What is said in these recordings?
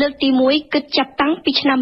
លើកទី1គឺចាប់តាំងពីឆ្នាំ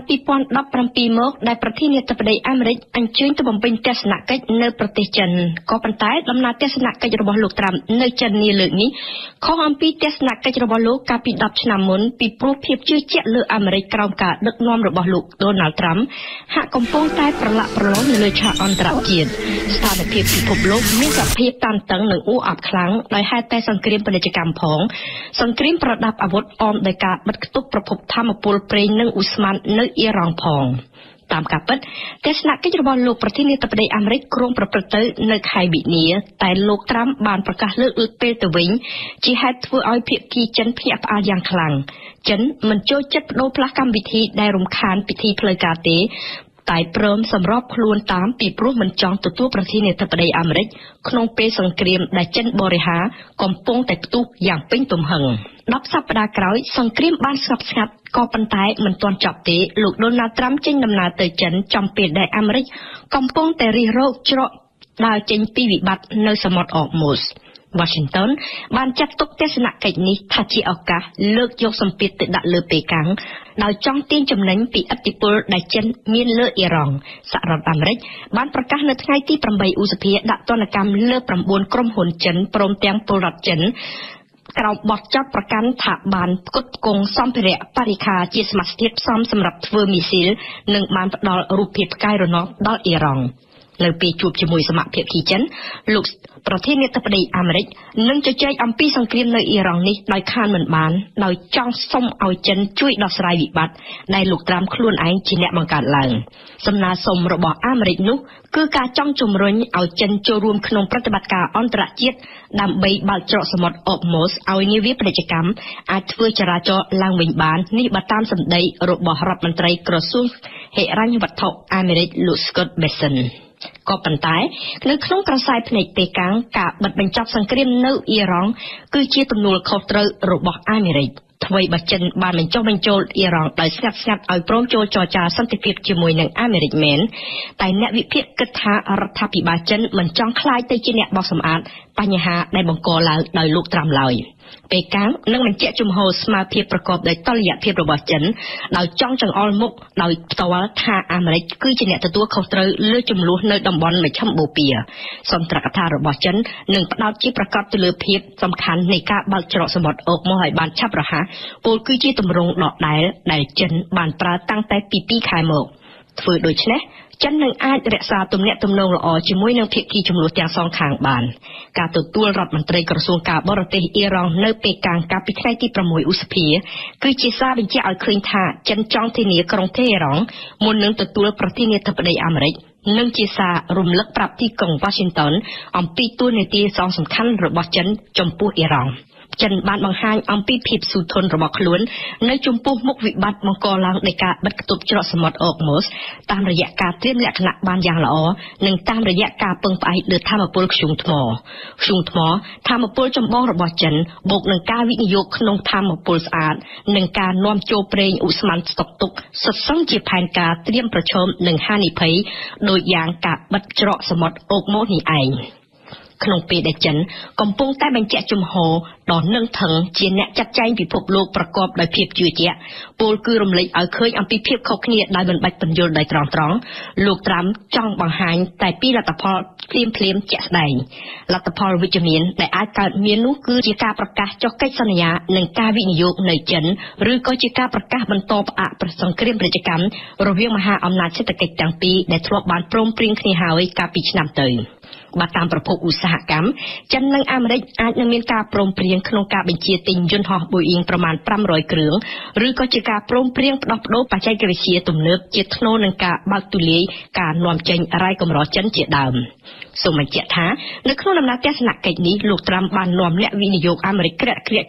2017មកដែលប្រធានាធិបតីអាមេរិកអញ្ជើញទៅបំពេញទស្សនកិច្ចនៅប្រទេសចិនក៏ប៉ុន្តែដំណើរទស្សនកិច្ចរបស់លោកត្រាំនៅចិននាលើកនេះខុសអំពីទស្សនកិច្ចរបស់លោកកាលពី10ឆ្នាំមុនពីព្រោះភាពជឿជាក់លើអាមេរិកក្រោមការដឹកនាំរបស់លោក Donald Trump ហាក់កំពុងតែប្រឡាក់ប្រឡងនៅលើឆាកអន្តរជាតិស្ថានភាពពិភពលោកមានសភាពតានតឹងនិងអ៊ូអរខ្លាំងដោយហេតុតែសង្គ្រាមពាណិជ្ជកម្មផងសង្គ្រាមប្រដាប់អាវុធអមដោយការបិទគប់ប្រភពថាមពលប្រេងនិងឧស្ម័ននៅអ៊ីរ៉ង់ផងតាមការពិតទស្សនកិច្ចរបស់លោកប្រធានាធិបតីអាមេរិកគ្រោងប្រព្រឹត្តទៅនៅខែមីនាតែលោកត្រាំបានប្រកាសលើកពេលទៅវិញជាហេតុធ្វើឲ្យភាគីចិនភ្ញាក់ផ្អើលយ៉ាងខ្លាំងចិនមិនចូលចិត្តបដូរផ្លាស់កម្មវិធីដែលរំខានពិធីផ្លូវការទេតែព្រមសម្របខ្លួនតាមពីព្រោះមិនចង់ទទួលប្រធានាធិបតីអាមេរិកក្នុងពេលសង្គ្រាមដែលចិនបរិហាកំពុងតែផ្ទុះយ៉ាងពេញទំហឹង10សប្តាហ៍ក្រោយសង្គ្រាមបានស្ងប់ស្ងាត់ក៏ប៉ុន្តែមិនទាន់ចប់ទេលោក Donald Trump ចេញដំណើរទៅចិនចំពេលដែលអាមេរិកកំពុងតែរិះរោចច្រកដើរចេញពីវិបត្តិនៅសមុទ្រ Hormuz Washington បានចាត់ទុកទស្សនកិច្ចនេះថាជាឱកាសលើកយកសម្ពាធទៅដាក់លើប៉េកាំងដោយចង់ទាញចំណេញពីឥទ្ធិពលដែលចិនមានលើអ៊ីរ៉ង់សហរដ្ឋអាមេរិកបានប្រកាសនៅថ្ងៃទី8ឧសភាដាក់ទណ្ឌកម្មលើ9ក្រុមហ៊ុនចិនព្រមទាំងពលរដ្ឋចិនក្រោមបទចោទប្រកាន់ថាបានផ្គត់ផ្គង់សម្ភារៈបរិក្ខារជាសមាសធាតុផ្សំសម្រាប់ធ្វើមីស៊ីលនិងបានផ្ដល់រូបភាពផ្កាយរណបដល់អ៊ីរ៉ង់នៅពេលជួបជាមួយសមាភាគីចិនលោកប្រធានាធិបតីអាមេរិកនឹងជជែកអំពីសង្គ្រាមនៅអ៊ីរ៉ង់នេះដោយខានមិនបានដោយចង់សុំឲ្យចិនជួយដោះស្រាយវិបត្តិដែលលោកត្រាំខ្លួនឯងជាអ្នកបង្កើតឡើងសំណើសុំរបស់អាមេរិកនោះគឺការចង់ជំរុញឲ្យចិនចូលរួមក្នុងប្រតិបត្តិការអន្តរជាតិដើម្បីបើកច្រកសមុទ្រ Hormuz ឲ្យនាវាពាណិជ្ជកម្មអាចធ្វើចរាចរណ៍ឡើងវិញបាននេះបើតាមសម្ដីរបស់រដ្ឋមន្ត្រីក្រសួងហិរញ្ញវត្ថុអាមេរិកលោក Scott Bessentក៏ប៉ុន្តែនៅក្នុងក្រសែភ្នែកប៉េកាំងការបិទបញ្ចប់សង្គ្រាមនៅអ៊ីរ៉ង់គឺជាទំនួលខុសត្រូវរបស់អាមេរិកអ្វីបើចិនបានបញ្ចុះបញ្ចូលអ៊ីរ៉ង់ដោយស្ងាត់ៗឲ្យព្រមចូលចរចាសន្តិភាពជាមួយនឹងអាមេរិកមែនតែអ្នកវិភាគគិតថារដ្ឋាភិបាលចិនមិនចង់ក្លាយទៅជាអ្នកបោះសម្អាតបញ្ហាដែលបង្កឡើងដោយលោកត្រាំឡើយប៉េកាំងនឹងបញ្ជាក់ជំហរស្មារតីប្រកបដោយតុល្យភាពរបស់ចិនដោយចង់ចង្អុលមុខដោយផ្ទាល់ថាអាមេរិកគឺជាអ្នកទទួលខុសត្រូវលើចំនួននៅតំបន់មជ្ឈិមបូព៌ាសន្ទរកថារបស់ចិននឹងផ្ដោតជាប្រកបទៅលើភាពសំខាន់នៃការបើកច្រកសមុទ្រអូកមកឲ្យបានឆាប់រហ័សពលគឺជាទម្រង់ដដែលដែលចិនបានប្រើតាំងតែពី2ខែមកធ្វើដូច្នេះចិននឹងអាចរក្សាទំនាក់ទំនងល្អជាមួយនឹងភាគីចំនួនទាំងសងខាងបានការទទួលរដ្ឋមន្ត្រីក្រសួងការបរទេសអ៊ីរ៉ង់នៅប៉េកាំងកាលពីថ្ងៃទី6ឧសភាគឺជាសារបញ្ជាក់ឲ្យឃើញថាចិនចង់ធានាក្រុងតេហេរ៉ង់មុននឹងទទួលប្រធានាធិបតីអាមេរិកនិងជាសាររំលឹកប្រាប់ទីក្រុង Washington អំពីតួនាទីសំខាន់របស់ចិនចំពោះអ៊ីរ៉ង់ចិនបានបង្ហាញអំពីភាពស៊ូធន់របស់ខ្លួននៅចំពោះមុខវិបត្តិបង្កឡើងដោយការបិទគប់ច្រកសមុទ្រ Hormuz តាមរយៈការត្រៀមលក្ខណៈបានយ៉ាងល្អនិងតាមរយៈការពឹងផ្អែកលើថាមពលធ្យូងថ្មថាមពលចម្បងរបស់ចិនបូកនឹងការវិនិយោគក្នុងថាមពលស្អាតនិងការនាំចូលប្រេងឧស្ម័នស្តុកទុកសុទ្ធសឹងជាផែនការត្រៀមប្រឈមនឹងហានិភ័យដោយយ៉ាងការបិទច្រកសមុទ្រ Hormuz នេះឯងក្នុងពេលដែលចិនកំពុងតែបញ្ជាក់ជំហរដ៏នឹងថឹងជាអ្នកចាត់ចែងពិភពលោកប្រកបដោយភាពជឿជាក់ពលគឺរំលេចឲ្យឃើញអំពីភាពខុសគ្នាដោយមិនបាច់បញ្យល់ដោយត្រង់លោកត្រាំចង់បង្ហាញតែពីលទ្ធផលភ្លាមជាក់ស្ដែងលទ្ធផលវិជ្ជមានដែលអាចកើតមាននោះគឺជាការប្រកាសចុះកិច្ចសន្យានិងការវិនិយោគនៅចិនឬក៏ជាការប្រកាសបន្តផ្អាកសង្គ្រាមពាណិជ្ជកម្មរវាងមហាអំណាចសេដ្ឋកិច្ចទាំងពីរដែលធ្លាប់បានព្រមព្រៀងគ្នាហើយកាលពីឆ្នាំទៅបើតាមប្រភពឧស្សាហកម្មចិននិងអាមេរិកអាចនឹងមានការព្រមព្រៀងក្នុងការបញ្ជាទិញយន្តហោះ Boeing ប្រមាណ500គ្រឿងឬក៏ជាការព្រមព្រៀងផ្ដោះប្ដូរបច្ចេកវិទ្យាទំនើបជាថ្នូរនឹងការបើកទូលាយការនាំចេញរ៉ែកម្រចិនជាដើមសូមបញ្ជាក់ថានៅក្នុងដំណើរទស្សនកិច្ចនេះលោកត្រាំបាននាំអ្នកវិនិយោគអាមេរិកក្រាក់